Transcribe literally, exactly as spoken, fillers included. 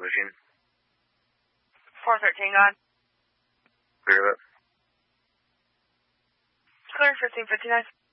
machine. four thirteen, gone. Clear that. Clear fifteen fifty-nine.